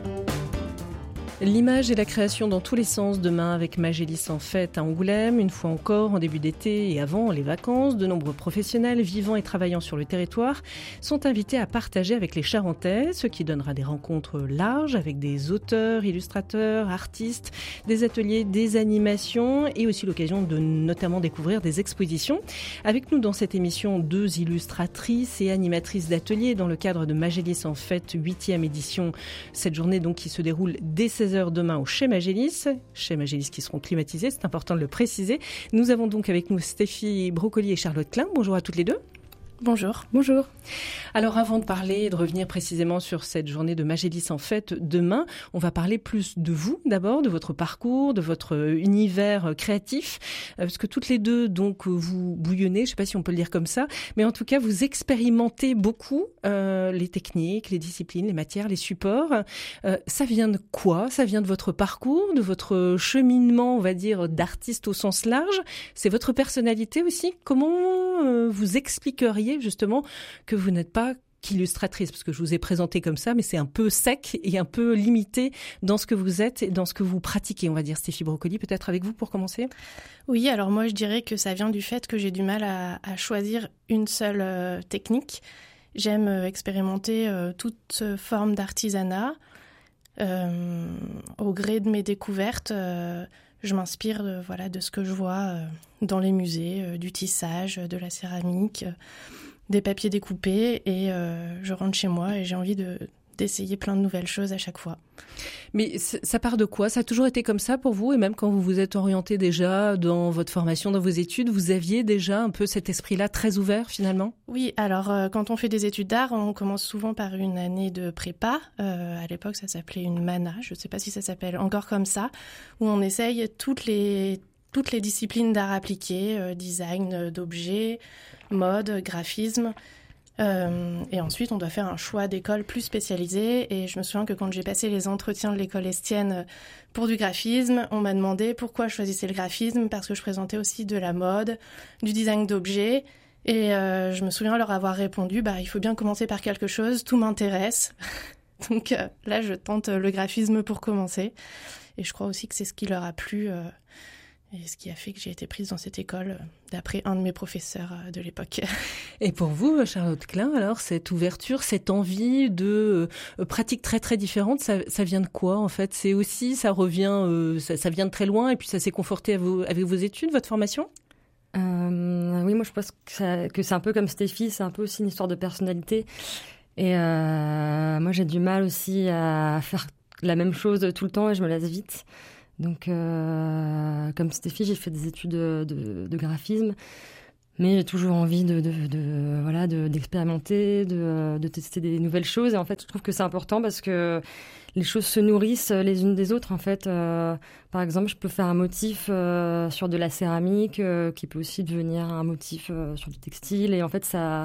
L'image et la création dans tous les sens demain avec Magélis en fête à Angoulême. Une fois encore, en début d'été et avant les vacances, de nombreux professionnels vivant et travaillant sur le territoire sont invités à partager avec les Charentais, ce qui donnera des rencontres larges avec des auteurs, illustrateurs, artistes, des ateliers, des animations et aussi l'occasion de notamment découvrir des expositions. Avec nous dans cette émission, deux illustratrices et animatrices d'ateliers dans le cadre de Magélis en fête, huitième édition. Cette journée donc qui se déroule dès seize heures demain au Chez Magélis, Chez Magélis qui seront climatisés, c'est important de le préciser. Nous avons donc avec nous Stéphie Brocoli et Charlotte Klein. Bonjour à toutes les deux. Bonjour. Bonjour. Alors avant de parler et de revenir précisément sur cette journée de Magélis en fête demain, on va parler plus de vous d'abord, de votre parcours, de votre univers créatif, parce que toutes les deux donc vous bouillonnez, je ne sais pas si on peut le dire comme ça, mais en tout cas vous expérimentez beaucoup euh, les techniques, les disciplines, les matières, les supports. Euh, ça vient de quoi ? Ça vient de votre parcours, de votre cheminement, on va dire, d'artiste au sens large. C'est votre personnalité aussi. Comment euh, vous expliqueriez justement que vous n'êtes pas qu'illustratrice, parce que je vous ai présenté comme ça, mais c'est un peu sec et un peu limité dans ce que vous êtes et dans ce que vous pratiquez, on va dire. Stéphie Brocoli, peut-être avec vous pour commencer ? Oui, alors moi je dirais que ça vient du fait que j'ai du mal à, à choisir une seule euh, technique. J'aime euh, expérimenter euh, toute forme d'artisanat. Euh, au gré de mes découvertes, euh, je m'inspire de, voilà, de ce que je vois euh, dans les musées, euh, du tissage, de la céramique, euh, des papiers découpés, et euh, je rentre chez moi et j'ai envie de, d'essayer plein de nouvelles choses à chaque fois. Mais ça part de quoi ? Ça a toujours été comme ça pour vous ? Et même quand vous vous êtes orienté déjà dans votre formation, dans vos études, vous aviez déjà un peu cet esprit-là très ouvert finalement ? Oui, alors euh, quand on fait des études d'art, on commence souvent par une année de prépa. Euh, à l'époque, ça s'appelait une mana, je ne sais pas si ça s'appelle encore comme ça, où on essaye toutes les, toutes les disciplines d'art appliqué, euh, design d'objets, mode, graphisme. Euh, et ensuite, on doit faire un choix d'école plus spécialisé. Et je me souviens que quand j'ai passé les entretiens de l'école Estienne pour du graphisme, on m'a demandé pourquoi je choisissais le graphisme, parce que je présentais aussi de la mode, du design d'objets. Et euh, je me souviens leur avoir répondu, bah, il faut bien commencer par quelque chose, tout m'intéresse. Donc euh, là, je tente le graphisme pour commencer. Et je crois aussi que c'est ce qui leur a plu. Euh, Et ce qui a fait que j'ai été prise dans cette école, d'après un de mes professeurs de l'époque. Et pour vous, Charlotte Klein, alors, cette ouverture, cette envie de euh, pratiques très très différentes, ça, ça vient de quoi en fait ? C'est aussi, ça revient, euh, ça, ça vient de très loin et puis ça s'est conforté à vos, avec vos études, votre formation ? euh, Oui, moi je pense que, ça, que c'est un peu comme Stéphie, c'est un peu aussi une histoire de personnalité. Et euh, moi j'ai du mal aussi à faire la même chose tout le temps et je me lasse vite. Donc, euh, comme Stéphie, j'ai fait des études de, de, de graphisme, mais j'ai toujours envie de, de, de, voilà, de, d'expérimenter, de, de tester des nouvelles choses. Et en fait, je trouve que c'est important parce que les choses se nourrissent les unes des autres. En fait, euh, par exemple, je peux faire un motif euh, sur de la céramique euh, qui peut aussi devenir un motif euh, sur du textile. Et en fait, ça,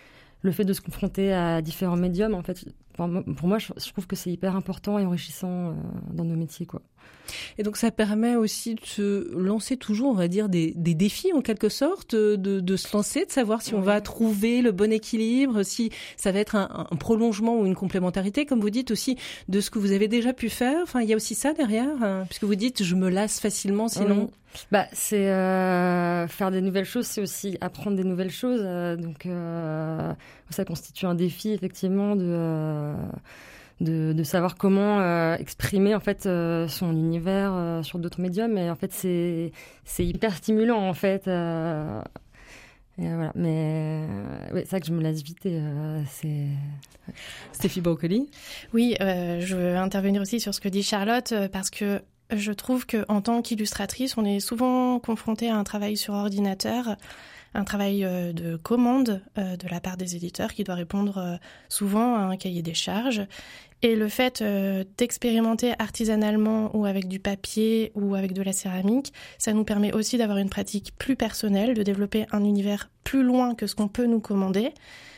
le fait de se confronter à différents médiums, en fait, pour moi, je, je trouve que c'est hyper important et enrichissant euh, dans nos métiers, quoi. Et donc ça permet aussi de se lancer toujours, on va dire, des, des défis en quelque sorte, de, de se lancer, de savoir si on va trouver le bon équilibre, si ça va être un, un prolongement ou une complémentarité, comme vous dites aussi, de ce que vous avez déjà pu faire. Enfin, il y a aussi ça derrière, hein, puisque vous dites, je me lasse facilement sinon. Mmh. Bah, c'est euh, faire des nouvelles choses, c'est aussi apprendre des nouvelles choses. Euh, donc euh, ça constitue un défi effectivement de... Euh, De, de savoir comment euh, exprimer en fait euh, son univers euh, sur d'autres médiums, et en fait c'est c'est hyper stimulant en fait. Euh, et voilà. Mais euh, ouais, c'est vrai que je me lasse vite et euh, c'est. Stéphie Broccoli. Oui, euh, je veux intervenir aussi sur ce que dit Charlotte euh, parce que je trouve que en tant qu'illustratrice, on est souvent confronté à un travail sur ordinateur. Un travail euh, de commande euh, de la part des éditeurs qui doit répondre euh, souvent à un cahier des charges. Et le fait euh, d'expérimenter artisanalement ou avec du papier ou avec de la céramique, ça nous permet aussi d'avoir une pratique plus personnelle, de développer un univers plus loin que ce qu'on peut nous commander.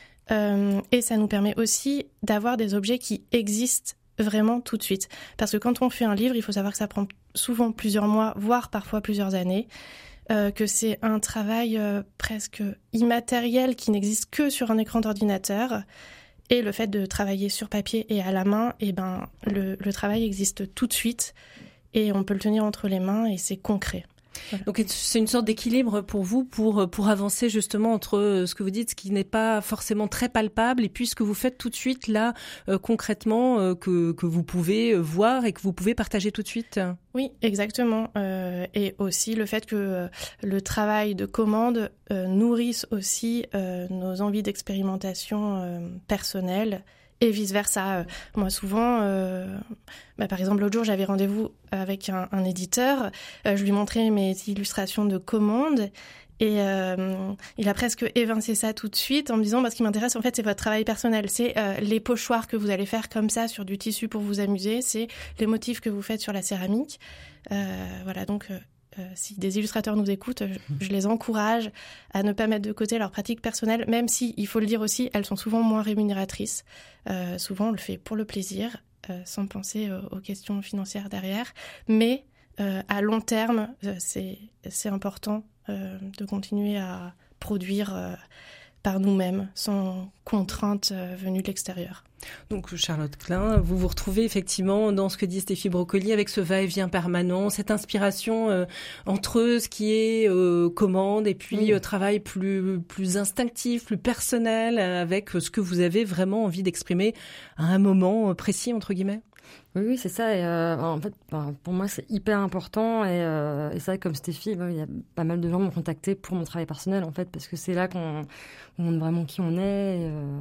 Euh, et ça nous permet aussi d'avoir des objets qui existent vraiment tout de suite. Parce que quand on fait un livre, il faut savoir que ça prend souvent plusieurs mois, voire parfois plusieurs années. Euh, que c'est un travail euh, presque immatériel qui n'existe que sur un écran d'ordinateur. Et le fait de travailler sur papier et à la main, eh ben, le, le travail existe tout de suite et on peut le tenir entre les mains et c'est concret. Voilà. Donc c'est une sorte d'équilibre pour vous, pour, pour avancer justement entre ce que vous dites, ce qui n'est pas forcément très palpable, et puis ce que vous faites tout de suite là, euh, concrètement, euh, que, que vous pouvez voir et que vous pouvez partager tout de suite. Oui, exactement. Euh, et aussi le fait que euh, le travail de commande euh, nourrisse aussi euh, nos envies d'expérimentation euh, personnelle. Et vice-versa. Euh, moi, souvent, euh, bah, par exemple, l'autre jour, j'avais rendez-vous avec un, un éditeur. Euh, je lui montrais mes illustrations de commande. Et euh, il a presque évincé ça tout de suite en me disant bah, « ce qui m'intéresse, en fait, c'est votre travail personnel. C'est euh, les pochoirs que vous allez faire comme ça sur du tissu pour vous amuser. C'est les motifs que vous faites sur la céramique. Euh, » Voilà, donc... Euh, Euh, si des illustrateurs nous écoutent, je, je les encourage à ne pas mettre de côté leur pratique personnelle, même si, il faut le dire aussi, elles sont souvent moins rémunératrices. Euh, souvent, on le fait pour le plaisir, euh, sans penser euh, aux questions financières derrière. Mais euh, à long terme, euh, c'est, c'est important euh, de continuer à produire euh, par nous-mêmes, sans contrainte euh, venue de l'extérieur. Donc Charlotte Klein, vous vous retrouvez effectivement dans ce que dit Stéphie Broccoli avec ce va-et-vient permanent, cette inspiration euh, entre ce qui est euh, commande et puis oui. euh, travail plus plus instinctif, plus personnel, avec ce que vous avez vraiment envie d'exprimer à un moment précis entre guillemets. Oui, oui, c'est ça. Et euh, en fait, ben, pour moi, c'est hyper important. Et, euh, et ça, comme Stéphie, ben, il y a pas mal de gens qui m'ont contacté pour mon travail personnel, en fait, parce que c'est là qu'on, on montre vraiment qui on est. Et, euh,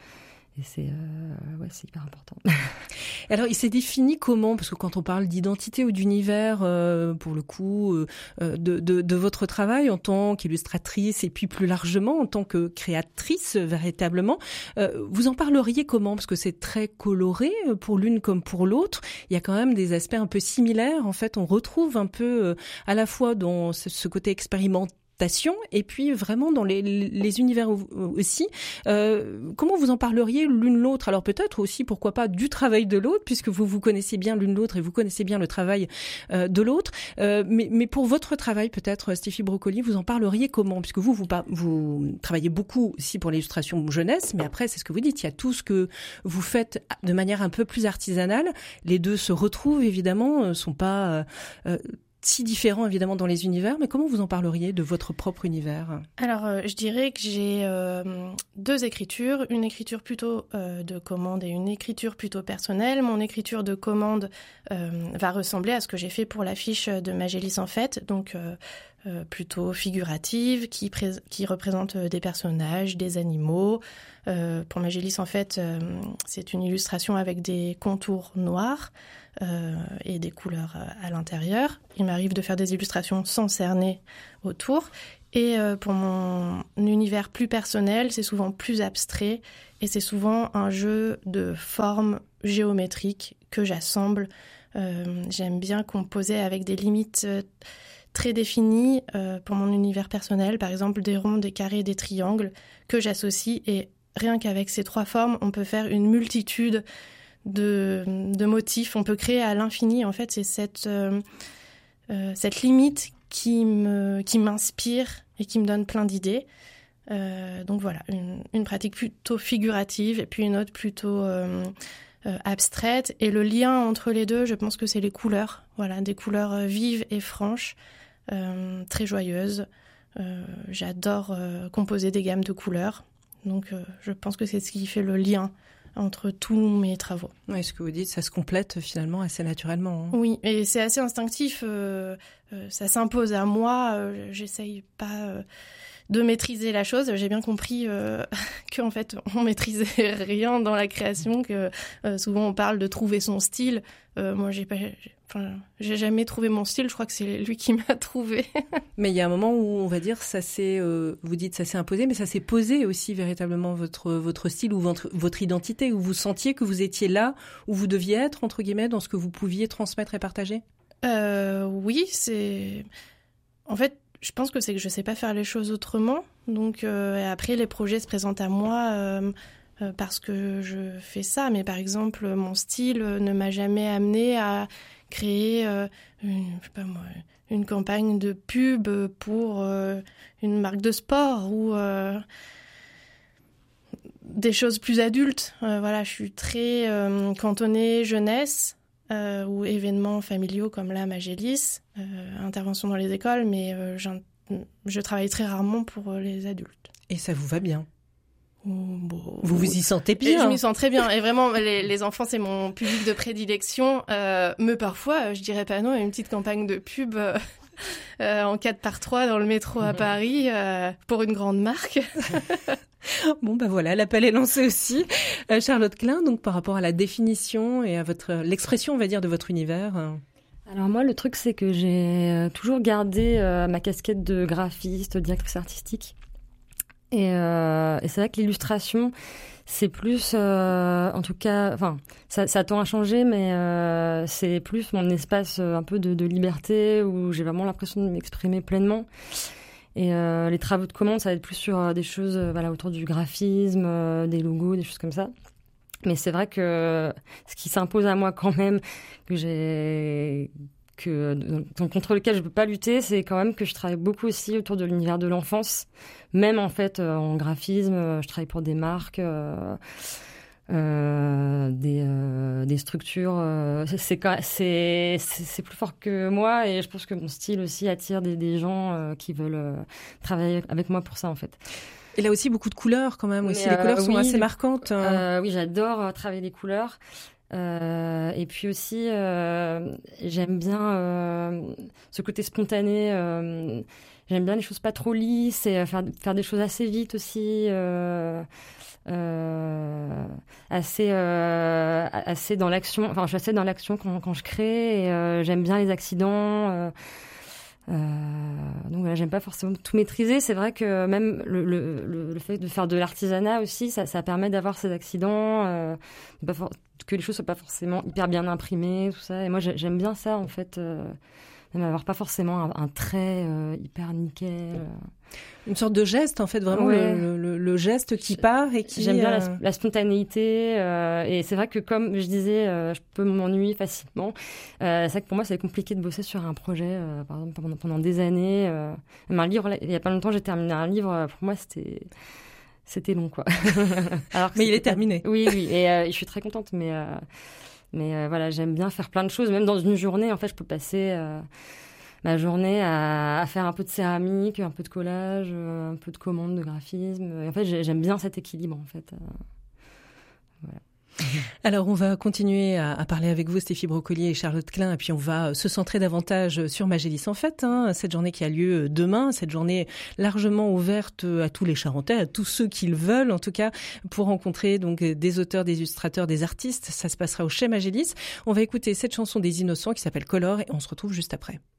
Et c'est, euh, ouais, c'est hyper important. Alors, il s'est défini comment ? Parce que quand on parle d'identité ou d'univers, euh, pour le coup, euh, de, de, de votre travail en tant qu'illustratrice et puis plus largement en tant que créatrice, véritablement, euh, vous en parleriez comment ? Parce que c'est très coloré pour l'une comme pour l'autre. Il y a quand même des aspects un peu similaires. En fait, on retrouve un peu euh, à la fois dans ce, ce côté expérimental, et puis vraiment dans les, les univers aussi. Euh, comment vous en parleriez l'une l'autre ? Alors peut-être aussi, pourquoi pas, du travail de l'autre, puisque vous vous connaissez bien l'une l'autre et vous connaissez bien le travail euh, de l'autre. Euh, mais, mais pour votre travail, peut-être, Stéphie Broccoli, vous en parleriez comment ? Puisque vous, vous, vous travaillez beaucoup aussi pour l'illustration jeunesse, mais après, c'est ce que vous dites, il y a tout ce que vous faites de manière un peu plus artisanale. Les deux se retrouvent, évidemment, ne sont pas... Euh, si différents évidemment dans les univers, mais comment vous en parleriez de votre propre univers ? Alors, euh, je dirais que j'ai euh, deux écritures, une écriture plutôt euh, de commande et une écriture plutôt personnelle. Mon écriture de commande euh, va ressembler à ce que j'ai fait pour l'affiche de Magélis en fête, donc euh, euh, plutôt figuratives, qui, pré- qui représentent des personnages, des animaux. Euh, pour Magélis, en fait, euh, c'est une illustration avec des contours noirs euh, et des couleurs à l'intérieur. Il m'arrive de faire des illustrations sans cerner autour. Et euh, pour mon univers plus personnel, c'est souvent plus abstrait et c'est souvent un jeu de formes géométriques que j'assemble. Euh, j'aime bien composer avec des limites euh, très définies euh, pour mon univers personnel, par exemple des ronds, des carrés, des triangles que j'associe, et rien qu'avec ces trois formes, on peut faire une multitude de, de motifs. On peut créer à l'infini. En fait, c'est cette, euh, euh, cette limite qui me, qui m'inspire et qui me donne plein d'idées. Euh, donc voilà, une, une pratique plutôt figurative et puis une autre plutôt euh, euh, abstraite. Et le lien entre les deux, je pense que c'est les couleurs. Voilà, des couleurs euh, vives et franches, euh, très joyeuses. Euh, j'adore euh, composer des gammes de couleurs. Donc euh, je pense que c'est ce qui fait le lien entre tous mes travaux. Oui, ce que vous dites, ça se complète finalement assez naturellement. Hein. Oui, et c'est assez instinctif, euh, euh, ça s'impose à moi, euh, j'essaye pas euh, de maîtriser la chose. J'ai bien compris euh, qu'en fait, on maîtrisait rien dans la création, que euh, souvent on parle de trouver son style. Euh, moi, j'ai pas... J'ai... Enfin, j'ai jamais trouvé mon style, je crois que c'est lui qui m'a trouvé. Mais il y a un moment où, on va dire, ça s'est, euh, vous dites ça s'est imposé, mais ça s'est posé aussi véritablement votre, votre style ou votre, votre identité, où vous sentiez que vous étiez là, où vous deviez être, entre guillemets, dans ce que vous pouviez transmettre et partager ? euh, Oui, c'est... En fait, je pense que c'est que je sais pas faire les choses autrement. Donc euh, après, les projets se présentent à moi... Euh, Euh, parce que je fais ça, mais par exemple, mon style ne m'a jamais amené à créer euh, une, je sais pas moi, une campagne de pub pour euh, une marque de sport ou euh, des choses plus adultes. Euh, voilà, je suis très euh, cantonnée jeunesse euh, ou événements familiaux comme là, Magélis, euh, intervention dans les écoles, mais euh, je travaille très rarement pour les adultes. Et ça vous va bien ? Bon, vous vous y sentez bien. Et je m'y sens très bien. Et vraiment, les, les enfants, c'est mon public de prédilection. Euh, mais parfois, je dirais pas non à une petite campagne de pub euh, euh, en quatre par trois dans le métro à Paris euh, pour une grande marque. Bon, ben voilà, l'appel est lancé aussi. Euh, Charlotte Klein, donc par rapport à la définition et à votre l'expression, on va dire, de votre univers. Alors moi, le truc, c'est que j'ai toujours gardé euh, ma casquette de graphiste, directrice artistique. Et, euh, et c'est vrai que l'illustration, c'est plus, euh, en tout cas, enfin, ça, ça tend à changer, mais euh, c'est plus mon espace euh, un peu de, de liberté où j'ai vraiment l'impression de m'exprimer pleinement. Et euh, les travaux de commande, ça va être plus sur euh, des choses, euh, voilà, autour du graphisme, euh, des logos, des choses comme ça. Mais c'est vrai que ce qui s'impose à moi quand même, que j'ai que donc, contre lequel je peux pas lutter, c'est quand même que je travaille beaucoup aussi autour de l'univers de l'enfance, même en fait euh, en graphisme, euh, je travaille pour des marques, euh, euh, des euh, des structures, euh, c'est c'est c'est c'est plus fort que moi, et je pense que mon style aussi attire des des gens euh, qui veulent euh, travailler avec moi pour ça en fait. Et là aussi beaucoup de couleurs quand même aussi, euh, les couleurs sont oui, assez marquantes. Euh, oui, j'adore euh, travailler les couleurs. Euh, et puis aussi, euh, j'aime bien euh, ce côté spontané. Euh, j'aime bien les choses pas trop lisses et euh, faire faire des choses assez vite aussi, euh, euh, assez euh, assez dans l'action. Enfin, je suis assez dans l'action quand quand je crée. Et, euh, j'aime bien les accidents. Euh, Euh, donc voilà, j'aime pas forcément tout maîtriser. C'est vrai que même le, le, le, le fait de faire de l'artisanat aussi, ça, ça permet d'avoir ces accidents, euh, pas for- que les choses soient pas forcément hyper bien imprimées, tout ça. Et moi, j'aime bien ça, en fait, euh, même avoir pas forcément un, un trait euh, hyper nickel. Euh. Une sorte de geste, en fait, vraiment ouais. le, le, le geste qui part et qui... J'aime bien euh... la, la spontanéité. Euh, et c'est vrai que, comme je disais, euh, je peux m'ennuyer facilement. Euh, c'est vrai que pour moi, c'est compliqué de bosser sur un projet, euh, par exemple, pendant, pendant des années. Euh, même un livre, il y a pas longtemps, j'ai terminé un livre. Pour moi, c'était... C'était long, quoi. Alors mais il est terminé. Pas... Oui, oui. Et euh, je suis très contente. Mais, euh, mais euh, voilà, j'aime bien faire plein de choses. Même dans une journée, en fait, je peux passer... Euh, ma journée à, à faire un peu de céramique, un peu de collage, un peu de commande, de graphisme. Et en fait, j'aime bien cet équilibre, en fait. Voilà. Alors, on va continuer à, à parler avec vous, Stéphie Brocolier et Charlotte Klein, et puis on va se centrer davantage sur Magélis en fête, hein, cette journée qui a lieu demain, cette journée largement ouverte à tous les Charentais, à tous ceux qui le veulent, en tout cas, pour rencontrer donc des auteurs, des illustrateurs, des artistes. Ça se passera au Chez Magélis. On va écouter cette chanson des Innocents qui s'appelle Color et on se retrouve juste après.